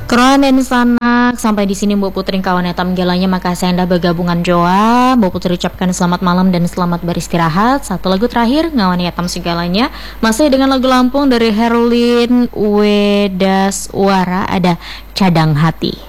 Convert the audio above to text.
Keren dan sanak sampai di sini Mbak Putri kawan etam gelanya makasih Anda bergabungan Joa. Mbak Putri ucapkan selamat malam dan selamat beristirahat. Satu lagu terakhir ngawani etam segalanya masih dengan lagu Lampung dari Herlin Wedaswara ada Cadang Hati.